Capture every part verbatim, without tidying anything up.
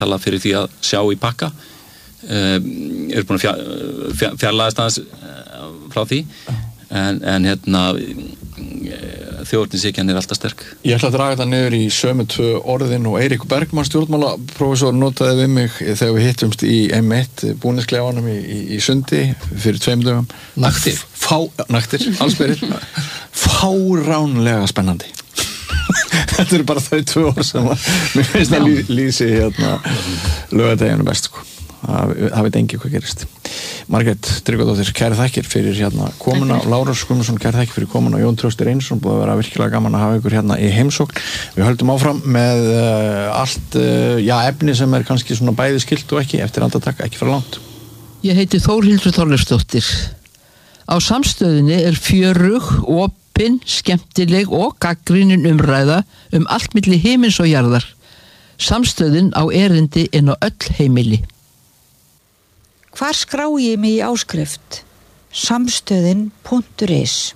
tala fyrir því að sjá í pakka um, eru búin að fjár, fjár, fjarlæðast aðeins frá því en, en hérna þjóðernishyggjan er alltaf sterk. Ég ætla að draga þetta niður í sömu tvö orðin og Eirík Bergmann stjórnmálaprófessor notaði við mig þegar við hittumst í M eitt búnisklefanum í, í, í Sundi fyrir tveim dögum. Naktir? Fá, naktir, allsberir. Fáránlega spennandi. Þetta eru bara þau tvö orð sem að mér finnst að lý, lýsi hérna laugardaginn best sko. Það, það veit engi hvað gerist. Margrét Tryggvadóttir, kæri þakkir fyrir hérna komuna, Lárus Guðmundsson, kæri þakkir fyrir komuna, Jón Trausti Reynisson, búið að vera virkilega gaman að hafa ykkur hérna í heimsókn. Við höldum áfram með uh, allt uh, já, efni sem er kannski svona bæði skilt og ekki eftir andartak, ekki fyrir langt. Ég heiti Þórhildur Þorleifsdóttir. Á Samstöðinni er fjörug, opin, skemmtileg og gagnrýnin umræða um allt milli himins og jarðar. Samstöðin á erindi inn á öll heimili. Hvar skrái ég mig í áskrift? Samstöðin punktur is.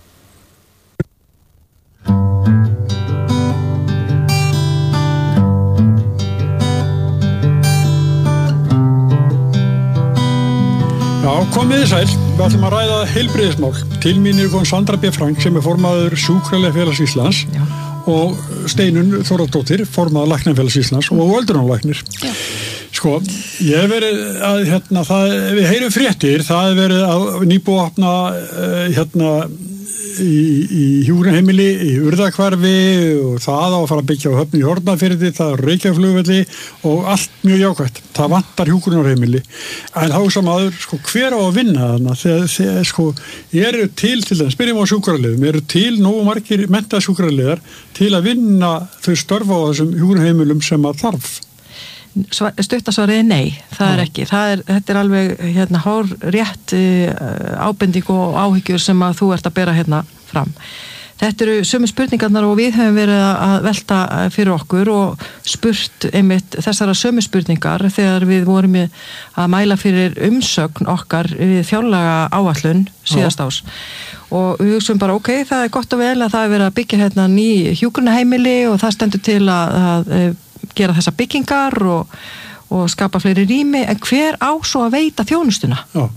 Já, komiði sæl. Við ætlum að ræða heilbrigðismál. Til mín er kominn Sandra B. Frank sem er formaður Sjúkraliðafélags Íslands Já. Og Steinunn Þórðardóttir, formaður Læknafélags Íslands og öldrunarlæknir. Já. Sko, ég hef verið að, hérna, það, við heyrum fréttir, það hef verið að nýbúið að opna, uh, hérna, í, í hjúkrunarheimili, í Urðahvarfi og það á að fara að byggja á Höfn í Hornafirði, það er Reykjavíkurflugvelli og allt mjög jákvætt. Það vantar hjúkrunarheimili. En þá sem aður, sko, hver á að vinna þarna? Þegar, þegar, sko, eru til, til þess, spyrjum á sjúkraliðum, eru til nógu margir menntaðir sjúkraliðar til að vinna þau störf á þessum hjúkrunarheimilum sem að þarf? Stuttasvarið er nei, það er ekki það er, þetta er alveg hérna hár rétt ábending og áhyggjur sem að þú ert að bera hérna fram. Þetta eru sömu spurningarnar og við höfum verið að velta fyrir okkur og spurt einmitt þessara sömu spurningar þegar við vorum að mæla fyrir umsögn okkar við fjárlaga áætlun síðast ás. Og við hugsaum bara, ok, það er gott og vel að það er verið að byggja hérna ný hjúkrunarheimili og það stendur til að, að gera þessa byggingar og, og skapa fleiri rými, en hver á svo að veita þjónustuna? Já.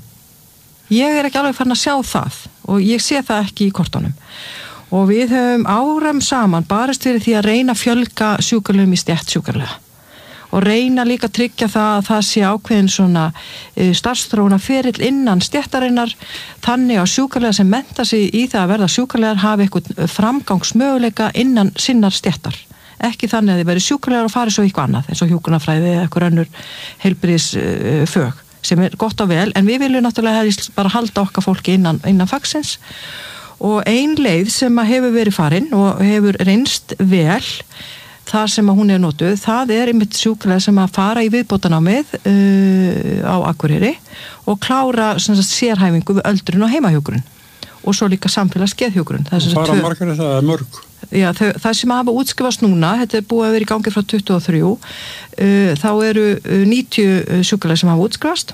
Ég er ekki alveg farin að sjá það og ég sé það ekki í kortunum. Og við höfum árum saman barist fyrir því að reyna að fjölga sjúkraliðum í stétt sjúkraliða og reyna líka að tryggja það að það sé ákveðin svona e, starfsþróuna ferill innan stéttarinnar þannig að sjúkraliðar sem mennta sig í það að verða sjúkraliðar hafi eitthvað framgangsmöguleika innan sinnar stéttar. Ekki þannig að þið verið sjúkraliðar og farið svo eitthvað annað eins og hjúkrunarfræði eða eitthvað önnur heilbrigðisfög sem er gott og vel, en við viljum náttúrulega bara halda okkar fólki innan, innan fagsins og ein leið sem að hefur verið farin og hefur reynst vel þar sem að hún er notuð, það er einmitt sjúkraliðar sem að fara í viðbótanámið uh, á Akureyri og klára sem sagt, sérhæfingu við öldrun og heimahjúkrun og svo líka samfélagsgeðhjúkrun. Það fara margar það er mörg. Já, þau, það sem hafa útskrifast núna, þetta er búið að vera í gangi frá tuttugu og þrjú, uh, þá eru níutíu sjúkraliðar sem hafa útskrifast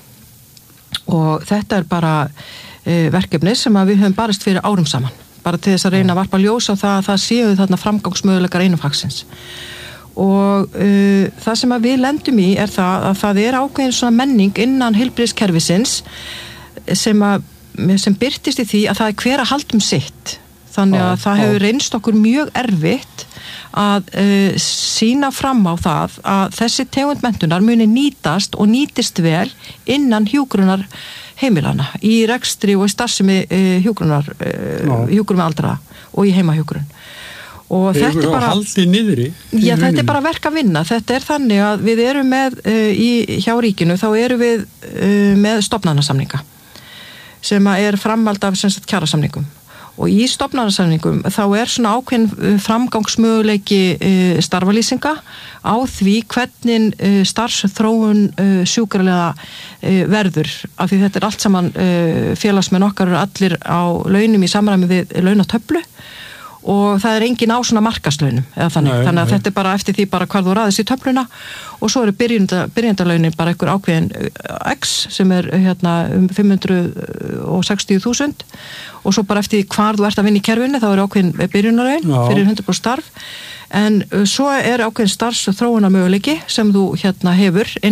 og þetta er bara uh, verkefni sem að við höfum barist fyrir árum saman, bara til þess að reyna að varpa ljós á það að það séu þarna framgangsmöguleikar einum fagsins. Og uh, það sem að við lendum í er það að það er ákveðin svona menning innan heilbrigðiskerfisins sem að sem birtist í því að það er hver að halda um sitt. Þannig að það hefur reynst okkur mjög erfitt að uh, sýna fram á það að þessi tegund menntunar muni nýtast og nýtist vel innan hjúkrunar heimilana í rekstri og í starfsemi uh, hjúkrunar uh, hjúkrum með aldraða og í heimahjúkrun. Og Þeir þetta er bara haldið niðri. Já, þetta er bara verk að vinna. Þetta er þannig að við erum með uh, í hjá ríkinu þá erum við uh, með stofnanasamninga sem er framhald af sem sagt kjarasamningum. Og í stofnanasamningum þá er svona ákveðin framgangsmöguleiki uh, starfalýsinga á því hvernig uh, starfsþróun uh, sjúkraliða uh, verður, af því þetta er allt saman uh, félagsmenn okkar eru allir á launum í samræmi við launatöflu og það er engin á svona markaslaunum eða þannig, nei, þannig að nei. Þetta er bara eftir því bara hvað þú raðist í töfluna og svo eru byrjenda, byrjendalaunin bara einhver ákveðin X sem er hérna um fimm hundruð sextíu þúsund og svo bara eftir hvar þú ert að vinna í kerfinu þá eru ákveðin byrjunarlaun fyrir hundrað prósent starf En svo er ákveðin starfs- og þróunarmöguleiki sem þú hérna hefur